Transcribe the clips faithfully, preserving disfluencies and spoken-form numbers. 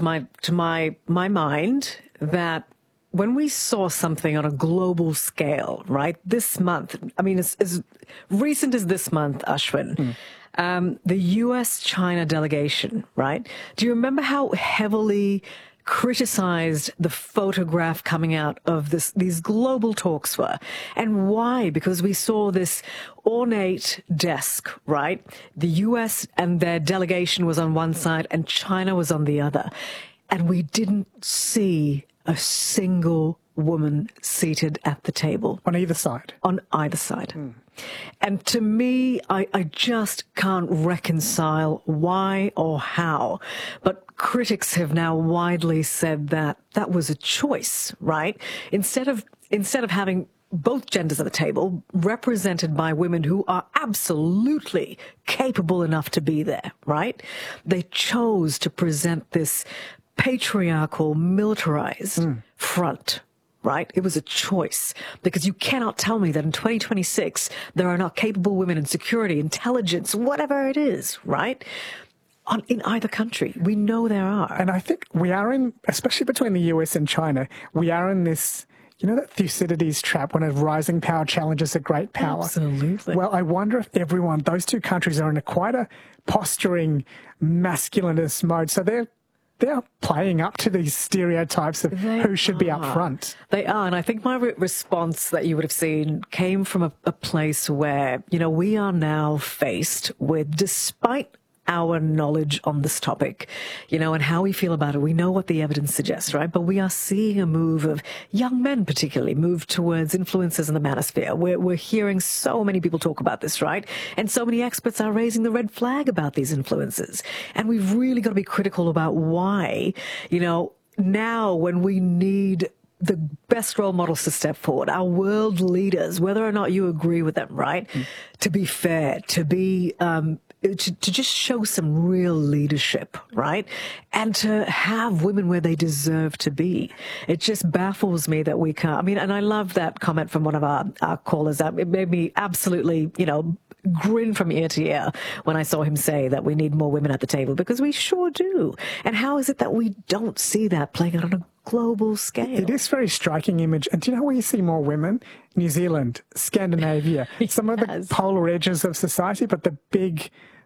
to my to my my mind that when we saw something on a global scale, right, this month, I mean, as, as recent as this month, Ashwin, mm. um, the U S China delegation, right? Do you remember how heavily criticized the photograph coming out of this these global talks were? And why? Because we saw this ornate desk, right? The U S and their delegation was on one side and China was on the other. And we didn't see a single woman seated at the table. On either side? On either side. Mm. And to me, I, I just can't reconcile why or how. But critics have now widely said that that was a choice, right? Instead of instead of having both genders at the table represented by women who are absolutely capable enough to be there, right? They chose to present this patriarchal, militarized mm. front, right? It was a choice, because you cannot tell me that in twenty twenty-six there are not capable women in security, intelligence, whatever it is, right? On, in either country. We know there are. And I think we are in, especially between the U S and China, we are in this, you know, that Thucydides trap when a rising power challenges a great power. Absolutely. Well, I wonder if everyone, those two countries are in a quite a posturing, masculinist mode. So they're They're playing up to these stereotypes of they who should are. be up front. They are, and I think my re response that you would have seen came from a, a place where, you know, we are now faced with, despite our knowledge on this topic, you know, and how we feel about it. We know what the evidence suggests, right? But we are seeing a move of young men, particularly, move towards influences in the manosphere. We're, we're hearing so many people talk about this, right? And so many experts are raising the red flag about these influences. And we've really got to be critical about why, you know, now when we need the best role models to step forward, our world leaders, whether or not you agree with them, right? Mm. To be fair, to be, um, To, to just show some real leadership, right? And to have women where they deserve to be. It just baffles me that we can't. I mean, and I love that comment from one of our, our callers. It made me absolutely, you know, grin from ear to ear when I saw him say that we need more women at the table, because we sure do. And how is it that we don't see that playing out on a global scale? It is a very striking image. And do you know where you see more women? New Zealand, Scandinavia, yes. Some of the polar edges of society, but the big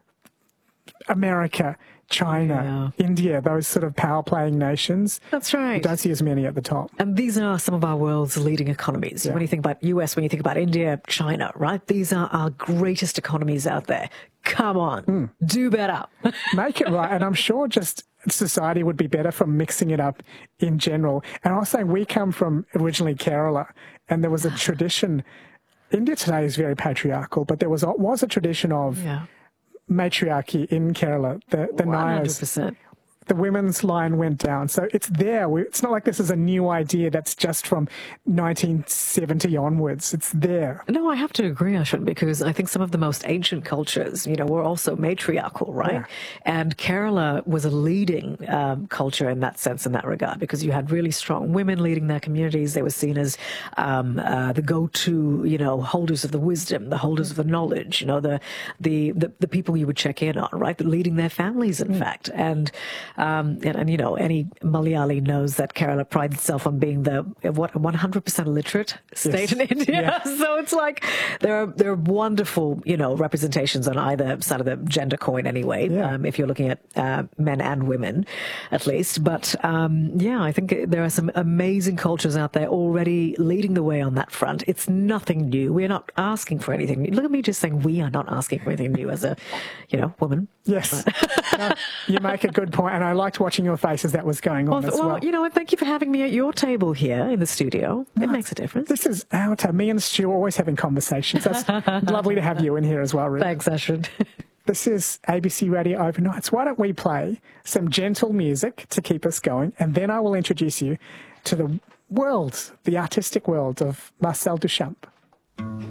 America, China, yeah. India, those sort of power-playing nations. That's right. You don't see as many at the top. And these are some of our world's leading economies. Yeah. When you think about U S, when you think about India, China, right? These are our greatest economies out there. Come on, mm. do better. Make it right. And I'm sure just society would be better from mixing it up in general. And I was saying, we come from originally Kerala, and there was a tradition. India today is very patriarchal, but there was, was a tradition of yeah. matriarchy in Kerala. The, the one hundred percent. Nayars, the women's line went down. So it's there. We, it's not like this is a new idea that's just from nineteen seventy onwards. It's there. No, I have to agree, Ashwin, because I think some of the most ancient cultures, you know, were also matriarchal, right? Yeah. And Kerala was a leading um, culture in that sense, in that regard, because you had really strong women leading their communities. They were seen as um, uh, the go-to, you know, holders of the wisdom, the holders of the knowledge, you know, the the the, the people you would check in on, right? But leading their families, in mm. fact. And Um, and, and, you know, any Malayali knows that Kerala prides itself on being the, what, one hundred percent illiterate state yes. in India. Yeah. So it's like there are, there are wonderful, you know, representations on either side of the gender coin anyway, yeah. um, if you're looking at uh, men and women, at least. But, um, yeah, I think there are some amazing cultures out there already leading the way on that front. It's nothing new. We're not asking for anything. Look at me just saying we are not asking for anything new as a, you know, woman. Yes. No, you make a good point, and I liked watching your face as that was going on well, as well. Well, you know, and thank you for having me at your table here in the studio. No, it makes a difference. This is our time. Me and Stu are always having conversations. That's lovely to have you in here as well, Ruth. Thanks, Ashwin. This is A B C Radio Overnights. Why don't we play some gentle music to keep us going, and then I will introduce you to the world, the artistic world of Marcel Duchamp.